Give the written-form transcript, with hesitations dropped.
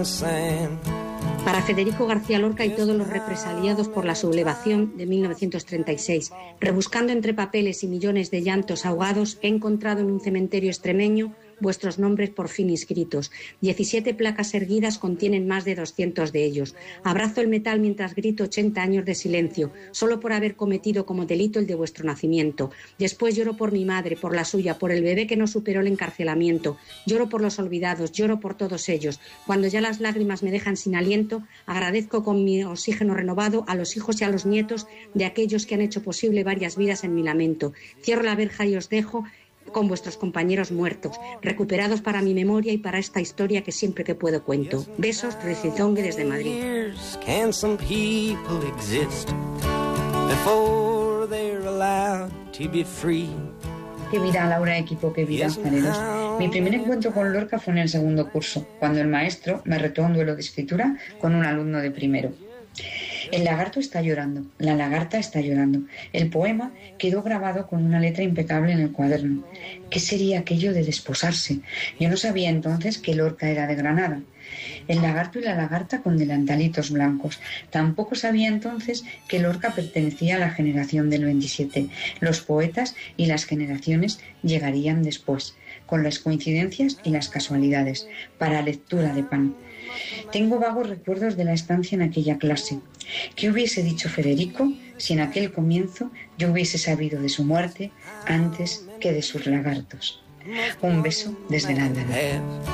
Para Federico García Lorca y todos los represaliados por la sublevación de 1936, rebuscando entre papeles y millones de llantos ahogados, he encontrado en un cementerio extremeño vuestros nombres por fin inscritos. 17 placas erguidas contienen más de 200 de ellos. Abrazo el metal mientras grito 80 años de silencio, solo por haber cometido como delito el de vuestro nacimiento. Después lloro por mi madre, por la suya, por el bebé que no superó el encarcelamiento. Lloro por los olvidados, lloro por todos ellos. Cuando ya las lágrimas me dejan sin aliento, agradezco con mi oxígeno renovado a los hijos y a los nietos de aquellos que han hecho posible varias vidas en mi lamento. Cierro la verja y os dejo con vuestros compañeros muertos, recuperados para mi memoria y para esta historia que siempre que puedo cuento. Besos, Recizongue desde Madrid. Qué vida, Laura, equipo, qué vida, Zaneros. Mi primer encuentro con Lorca fue en el segundo curso, cuando el maestro me retó a un duelo de escritura con un alumno de primero. El lagarto está llorando, la lagarta está llorando. El poema quedó grabado con una letra impecable en el cuaderno. ¿Qué sería aquello de desposarse? Yo no sabía entonces que Lorca era de Granada. El lagarto y la lagarta con delantalitos blancos. Tampoco sabía entonces que Lorca pertenecía a la generación del 27. Los poetas y las generaciones llegarían después, con las coincidencias y las casualidades, para lectura de pan. Tengo vagos recuerdos de la estancia en aquella clase. ¿Qué hubiese dicho Federico si en aquel comienzo yo hubiese sabido de su muerte antes que de sus lagartos? Un beso desde Londres.